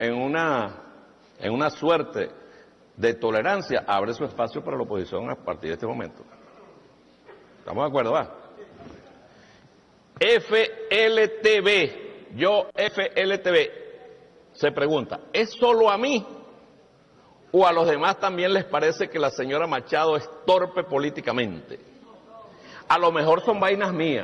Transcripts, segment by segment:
en una suerte de tolerancia, abre su espacio para la oposición a partir de este momento. ¿Estamos de acuerdo, va? FLTV, yo FLTV, se pregunta, ¿es solo a mí o a los demás también les parece que la señora Machado es torpe políticamente? A lo mejor son vainas mías.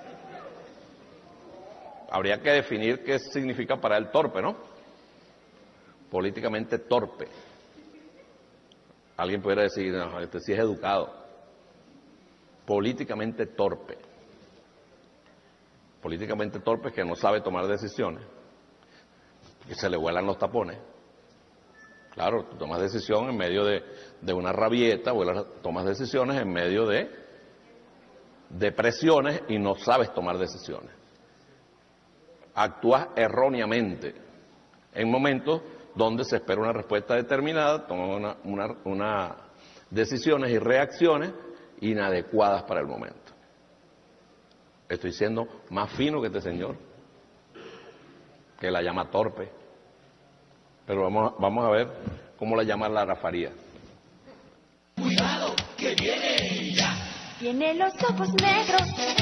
Habría que definir qué significa para él torpe, ¿no? Políticamente torpe. Alguien pudiera decir, no, este sí es educado. Políticamente torpe. Políticamente torpe es que no sabe tomar decisiones, que se le vuelan los tapones. Claro, tú tomas decisión en medio de una rabieta, o tomas decisiones en medio de presiones y no sabes tomar decisiones. Actúas erróneamente en momentos donde se espera una respuesta determinada, tomas unas decisiones y reacciones inadecuadas para el momento. Estoy siendo más fino que este señor, que la llama torpe. Pero vamos a ver cómo la llama Lara Faría. Cuidado, que viene ella. Tiene los ojos negros.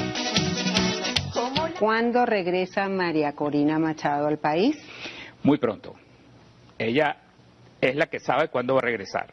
¿Cuándo regresa María Corina Machado al país? Muy pronto. Ella es la que sabe cuándo va a regresar.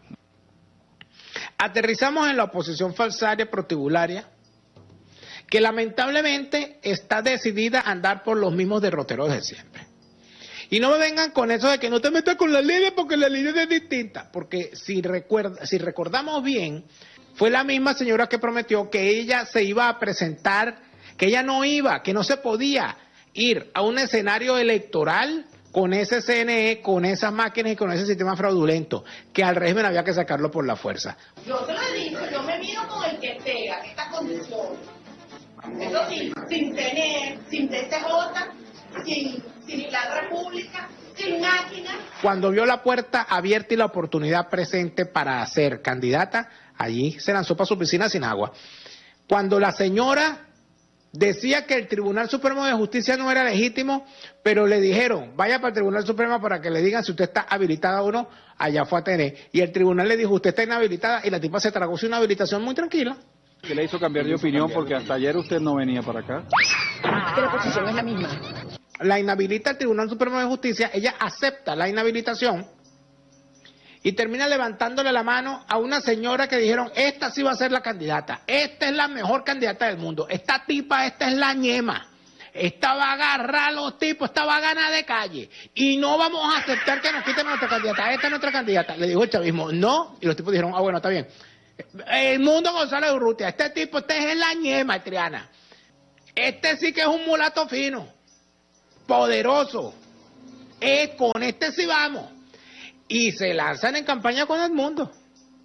Aterrizamos en la oposición falsaria protibularia, que lamentablemente está decidida a andar por los mismos derroteros de siempre. Y no me vengan con eso de que no te metas con la línea porque la línea es distinta. Porque si recordamos bien, fue la misma señora que prometió que ella se iba a presentar, que ella no iba, que no se podía ir a un escenario electoral con ese CNE, con esas máquinas y con ese sistema fraudulento, que al régimen había que sacarlo por la fuerza. Yo te lo he dicho, yo me mido con el que pega esta condición. Eso sí, sin tener, sin TCJ, sin la República, sin máquinas. Cuando vio la puerta abierta y la oportunidad presente para ser candidata, allí se lanzó para su piscina sin agua. Cuando la señora decía que el Tribunal Supremo de Justicia no era legítimo, pero le dijeron, vaya para el Tribunal Supremo para que le digan si usted está habilitada o no, allá fue a tener. Y el tribunal le dijo, usted está inhabilitada, y la tipa se tragó sin una habilitación muy tranquila. ¿Qué le hizo cambiar de opinión? Porque hasta ayer usted no venía para acá. Que la posición es la misma. La inhabilita el Tribunal Supremo de Justicia, ella acepta la inhabilitación y termina levantándole la mano a una señora que dijeron, esta sí va a ser la candidata, esta es la mejor candidata del mundo, esta tipa, esta es la ñema, esta va a agarrar a los tipos, esta va a ganar de calle y no vamos a aceptar que nos quiten nuestra candidata, esta es nuestra candidata. Le dijo el chavismo, no, y los tipos dijeron, bueno, está bien. El Mundo González Urrutia, este tipo, este es la ñema, Triana, este sí que es un mulato fino, poderoso, con este sí vamos. Y se lanzan en campaña con Edmundo.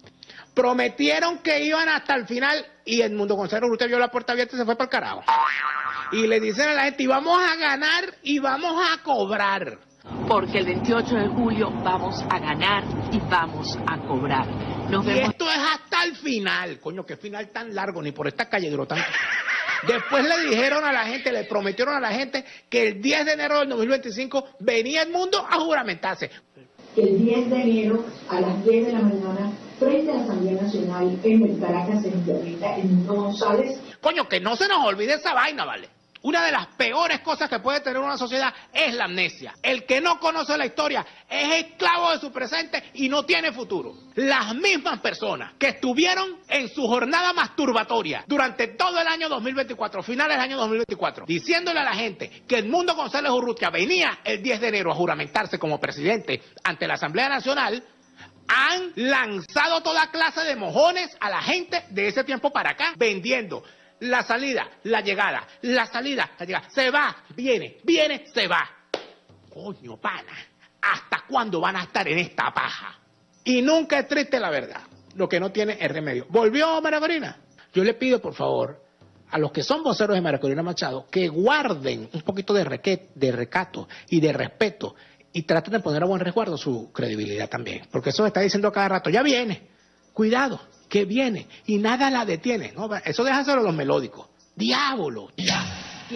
Prometieron que iban hasta el final y Edmundo González Urrutia vio la puerta abierta y se fue para el carajo. Y le dicen a la gente, y vamos a ganar y vamos a cobrar. Porque el 28 de julio vamos a ganar y vamos a cobrar. Nos vemos. Y esto es hasta el final. Coño, qué final tan largo, ni por esta calle duró tanto. Después le dijeron a la gente, le prometieron a la gente que el 10 de enero del 2025 venía Edmundo a juramentarse. El 10 de enero a las 10 de la mañana, frente a la Asamblea Nacional en el Caracas, en Florida, Edmundo González. Coño, que no se nos olvide esa vaina, ¿vale? Una de las peores cosas que puede tener una sociedad es la amnesia. El que no conoce la historia es esclavo de su presente y no tiene futuro. Las mismas personas que estuvieron en su jornada masturbatoria durante todo el año 2024, finales del año 2024, diciéndole a la gente que Edmundo González Urrutia venía el 10 de enero a juramentarse como presidente ante la Asamblea Nacional, han lanzado toda clase de mojones a la gente de ese tiempo para acá, vendiendo la salida, la llegada, la salida, la llegada. Se va, viene, viene, se va. Coño, pana, ¿hasta cuándo van a estar en esta paja? Y nunca es triste la verdad. Lo que no tiene es remedio. ¿Volvió María Corina? Yo le pido, por favor, a los que son voceros de María Corina Machado, que guarden un poquito de recato y de respeto y traten de poner a buen resguardo su credibilidad también. Porque eso está diciendo a cada rato, ya viene, cuidado, que viene y nada la detiene. ¿No? Eso déjaselo a los melódicos. Diablo, ya.